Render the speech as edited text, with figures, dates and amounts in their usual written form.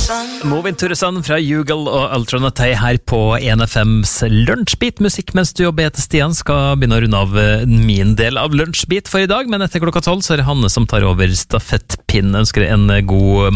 Move Into the Sun fra Jugal og Ultranatei her på 1FMs Lunsjbit. Musikk mens du jobber etter Stian skal begynne å runde av min del av Lunsjbit for i dag, men etter klokka 12 så er det Hanne som tar over stafettpinnen. Ønsker en god